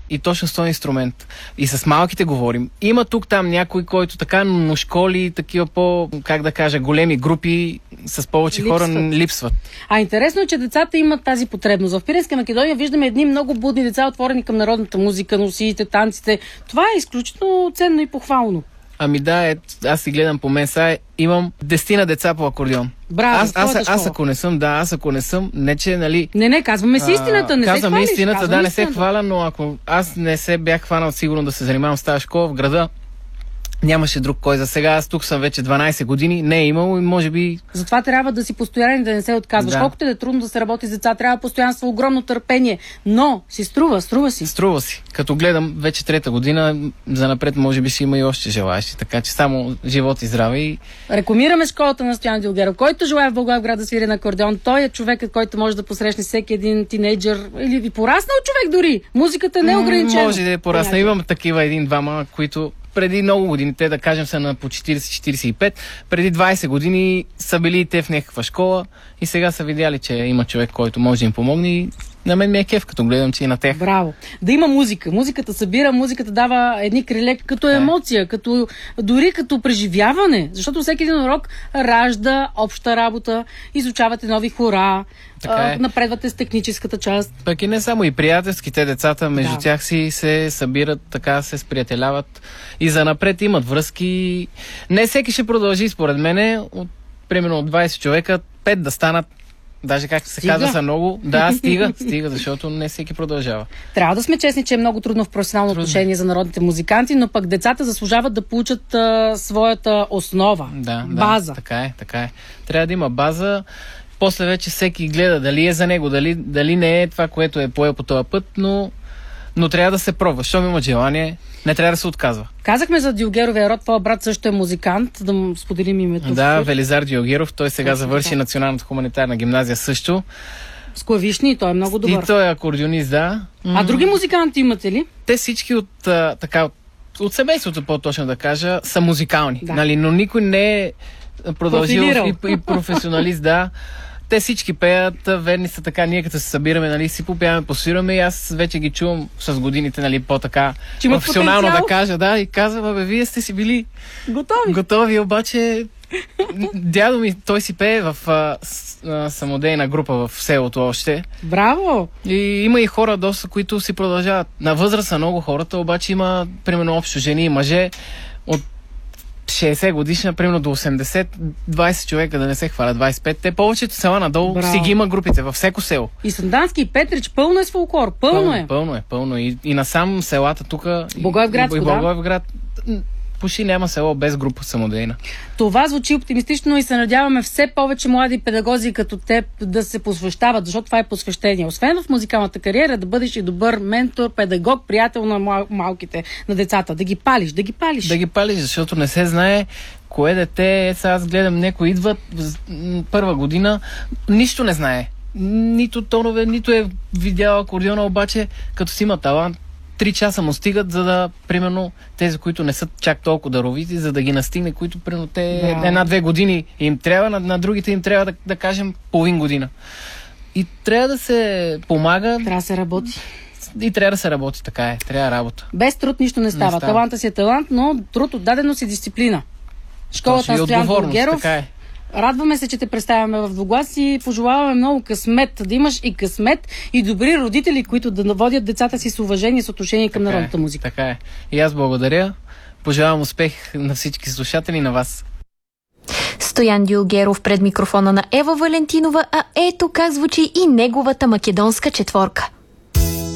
и точно с този инструмент. И с малките говорим. Има тук-там някой, който така, но школи, такива как да кажа, големи групи с повече хора липсват. Интересно е, че децата имат тази потребност. В Пиринска Македония виждаме едни много будни деца, отворени към народната музика, носиите, танците. Това е изключително ценно и похвално. Ами да, аз си гледам по мен, имам 10 деца по акордеон. Браво, аз ако не съм, не че, нали... Не, казваме си истината, не се хвалиш. Казваме истината, не се хваля, но ако аз не се бях хванал сигурно да се занимавам с тази школа в града, нямаше друг кой. За сега аз тук съм вече 12 години, не е имало и може би... Затова трябва да си постоянен, да не се отказваш. Да. Колкото е трудно да се работи с деца, трябва постоянство, огромно търпение, но си струва си. Струва си. Като гледам вече 3-та година, занапред може би ще има и още желаящи, така че само живот и здраве и... Рекламираме школата на Стоян Дюлгеров. Който желая в Благоевград да свири на акордеон, той е човекът, който може да посрещне всеки един тинейджър или пораснал човек дори. Музиката не е ограничена. Може да е пораснал. Имам такива един-двама, които преди много години, те да кажем са на по 40-45, преди 20 години са били и те в някаква школа и сега са видяли, че има човек, който може да им помогне и на мен ми е кеф, като гледам, че и на тях. Браво! Да има музика. Музиката събира, музиката дава едни криле като емоция, дори като преживяване, защото всеки един урок ражда обща работа, изучавате нови хора, напредвате с техническата част. Пък и не само и приятелските, децата между тях си се събират, така се сприятеляват и занапред имат връзки. Не всеки ще продължи, според мене, примерно от 20 човека, 5 да станат. Даже както се казва са много. Да, стига, защото не всеки продължава. Трябва да сме честни, че е много трудно в професионално отношение за народните музиканти, но пък децата заслужават да получат своята основа, база. Така е. Трябва да има база. После вече всеки гледа дали е за него, дали не е това, което е поел по този път, но трябва да се пробва. Щом има желание, не трябва да се отказва. Казахме за Дюлгеровия род, твой брат също е музикант, да му споделим името. Да, Велизар Дюлгеров, той сега завърши Националната хуманитарна гимназия също. С клавишни, той е много добър. И той е акордеонист, да. А други музиканти имате ли? Те всички от семейството, по-точно да кажа, са музикални, нали? Но никой не е продължил и професионалист, да. Те всички пеят, верни са така, ние като се събираме, нали, си попяваме, посвираме и аз вече ги чувам с годините, нали, по-така професионално да кажа, и казвам, вие сте си били готови, обаче дядо ми, той си пее в самодейна група в селото още. Браво! И има и хора доста, които си продължават. На възраст са много хората, обаче има, примерно, общо жени и мъже от 60 годишна, примерно до 80, 20 човека, да не се хваля, 25. Те повечето села надолу си ги има групите, във всеко село. И Сандански, и Петрич, пълно е с фолклор, пълно е. И насам селата тук, Благоевград, почти няма село без група самодейна. Това звучи оптимистично и се надяваме все повече млади педагози като теб да се посвещават, защото това е посвещение. Освен в музикалната кариера, да бъдеш и добър ментор, педагог, приятел на малките, на децата. Да ги палиш. Да ги палиш, защото не се знае кое дете. Сега аз гледам, някой идва първа година, нищо не знае. Нито тонове, нито е видял акордеона, обаче като си има талант, 3 часа му стигат, за да, примерно, тези, които не са чак толкова даровити, за да ги настигне, които, примерно, те 1-2 години им трябва, на другите им трябва да кажем половин година. И трябва да се помага. Трябва да се работи. И трябва да се работи, така е. Трябва работа. Без труд нищо не става. Таланта си е талант, но труд, отдаденост и дисциплина. Школата на Стоян Дюлгеров. Така е. Радваме се, че те представяме в Двуглас и пожелаваме много късмет, да имаш и късмет и добри родители, които да водят децата си с уважение и с отношение към народната музика. Така е. И аз благодаря. Пожелавам успех на всички слушатели и на вас. Стоян Дюлгеров пред микрофона на Ева Валентинова, а ето как звучи и неговата македонска четворка.